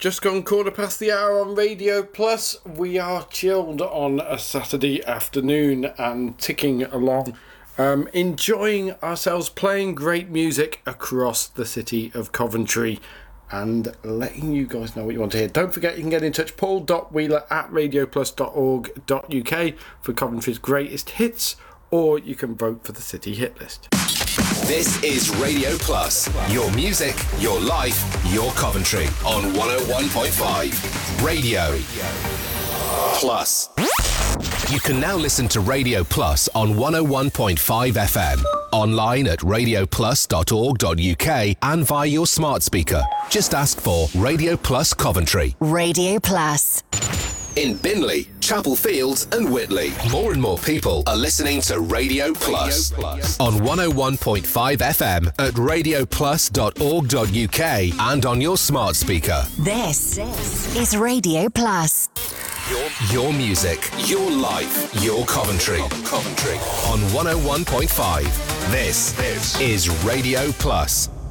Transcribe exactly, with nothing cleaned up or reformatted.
Just gone quarter past the hour on Radio Plus. We are chilled on a Saturday afternoon and ticking along, um, enjoying ourselves, playing great music across the city of Coventry and letting you guys know what you want to hear. Don't forget, you can get in touch, paul dot wheeler at radio plus dot org dot u k for Coventry's greatest hits, or you can vote for the city hit list. This is Radio Plus. Your music, your life, your Coventry on one oh one point five. Radio Plus. You can now listen to Radio Plus on one oh one point five F M, online at radio plus dot org dot u k and via your smart speaker. Just ask for Radio Plus Coventry. Radio Plus. In Binley, Chapel Fields and Whitley, more and more people are listening to Radio Plus, Radio Plus. On one oh one point five F M at radio plus dot org dot u k and on your smart speaker. This is Radio Plus. Your, your music, your life, your Coventry. Coventry. On one oh one point five. This, this is Radio Plus.